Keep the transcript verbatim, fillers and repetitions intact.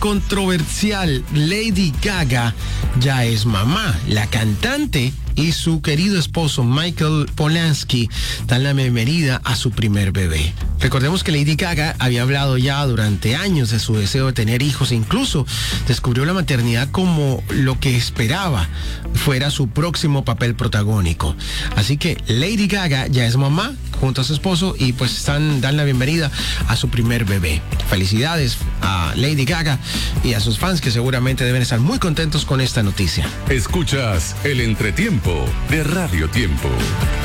controversial. Lady Gaga ya es mamá. La cantante y su querido esposo Michael Polanski dan la bienvenida a su primer bebé. Recordemos que Lady Gaga había hablado ya durante años de su deseo de tener hijos e incluso descubrió la maternidad como lo que esperaba fuera su próximo papel protagónico. Así que Lady Gaga ya es mamá junto a su esposo y pues están, dan la bienvenida a su primer bebé. Felicidades a Lady Gaga y a sus fans que seguramente deben estar muy contentos con esta noticia. Escuchas El Entretiempo de Radio Tiempo.